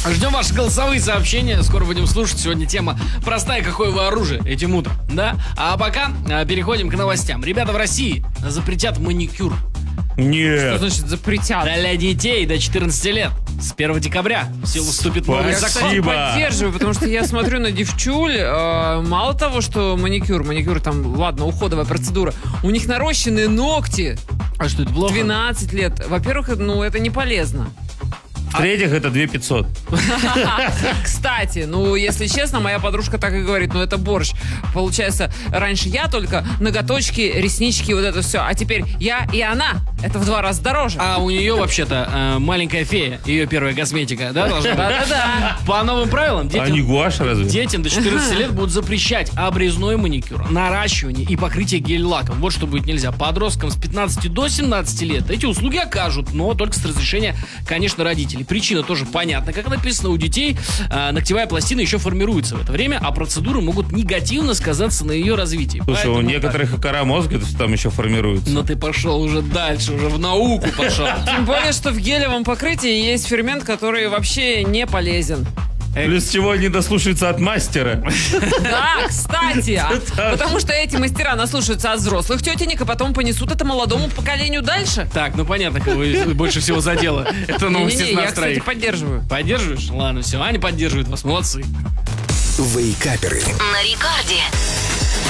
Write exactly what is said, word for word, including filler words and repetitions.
Ждем ваши голосовые сообщения. Скоро будем слушать. Сегодня тема простая: какое вы оружие этим утром, да? А пока а, переходим к новостям. Ребята в России запретят маникюр. Нет. Что значит запретят? Для детей до четырнадцати лет. С первого декабря в силу вступит новый Я, закон. кстати, поддерживаю, потому что я смотрю на девчуль, э, мало того, что маникюр, маникюр там, ладно, уходовая процедура, у них нарощенные ногти. А что, это плохо? двенадцать лет. Во-первых, ну это не полезно. В-третьих, это две тысячи пятьсот. Кстати, ну, если честно, моя подружка так и говорит, ну, это борщ. Получается, раньше я только ноготочки, реснички, вот это все, а теперь я и она. Это в два раза дороже. А у нее вообще-то э, маленькая фея, ее первая косметика, да, должна быть? Да-да-да. По новым правилам А не детям, гуашь разве? детям до четырнадцати лет будут запрещать обрезной маникюр, наращивание и покрытие гель-лаком. Вот что будет нельзя. Подросткам с пятнадцати до семнадцати лет эти услуги окажут, но только с разрешения, конечно, родителей. Причина тоже понятна. Как написано, у детей э, ногтевая пластина еще формируется в это время, а процедуры могут негативно сказаться на ее развитии. Слушай, у Поэтому некоторых и кора мозга там еще формируется. Но ты пошел уже дальше, уже в науку пошел. Тем более, что в гелевом покрытии есть фермент, который вообще не полезен. Плюс чего не дослушается от мастера. Да, кстати, а, потому что эти мастера наслушаются от взрослых тетенек, а потом понесут это молодому поколению дальше. Так, ну понятно, кого больше всего задело. Это новости Не-не-не, с нас я, кстати, троих. поддерживаю. Поддерживаешь? Ладно, все, Аня поддерживает вас, молодцы. Вейкаперы. На рекорде.